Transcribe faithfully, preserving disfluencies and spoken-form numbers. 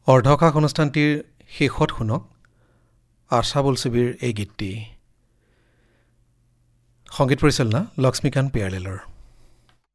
অৰ্ধকাশ অনুষ্ঠানটিৰ শেষত শুনক আশা বোলছবিৰ এই গীতটি। সংগীত পৰিচালনা লক্ষ্মীকান্ত পিয়ালেলৰ।